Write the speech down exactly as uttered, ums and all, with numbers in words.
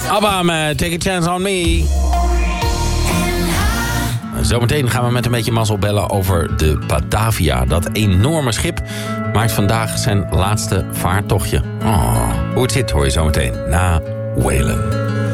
ABBA met Take a Chance on Me. Zometeen gaan we met een beetje mazzel bellen over de Batavia. Dat enorme schip maakt vandaag zijn laatste vaartochtje. Oh, hoe het zit hoor je zometeen na Waylon.